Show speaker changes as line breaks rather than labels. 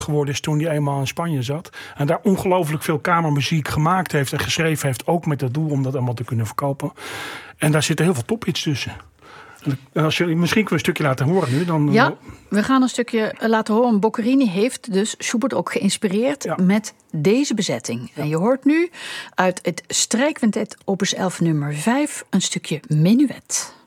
geworden is toen hij eenmaal in Spanje zat. En daar ongelooflijk veel kamermuziek gemaakt heeft en geschreven heeft. Ook met het doel om dat allemaal te kunnen verkopen. En daar zitten heel veel tophits tussen. En als jullie misschien een stukje laten horen nu. Dan,
ja, we gaan een stukje laten horen. Boccherini heeft dus Schubert ook geïnspireerd met deze bezetting. Ja. En je hoort nu uit het strijkquintet opus 11 nummer 5 een stukje menuet.